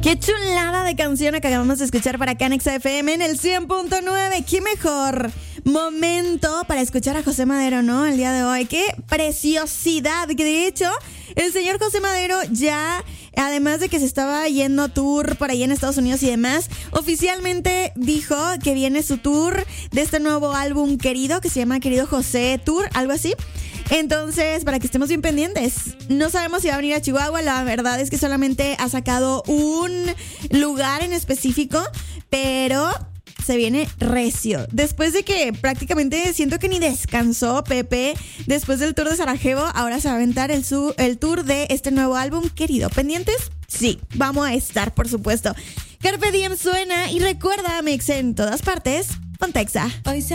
Qué chulada de canción acabamos de escuchar para acá en XFM en el 100.9. Qué mejor momento para escuchar a José Madero, ¿no? El día de hoy. Qué preciosidad. Que de hecho, el señor José Madero ya, además de que se estaba yendo tour por ahí en Estados Unidos y demás, oficialmente dijo que viene su tour de este nuevo álbum querido, que se llama Querido José Tour, algo así. Entonces, para que estemos bien pendientes. No sabemos si va a venir a Chihuahua. La verdad es que solamente ha sacado un lugar en específico, pero se viene recio. Después de que prácticamente siento que ni descansó Pepe después del tour de Sarajevo, ahora se va a aventar el tour de este nuevo álbum querido. ¿Pendientes? Sí, vamos a estar, por supuesto. Carpe Diem suena y recuerda, Mix en todas partes, Pontexa. Hoy se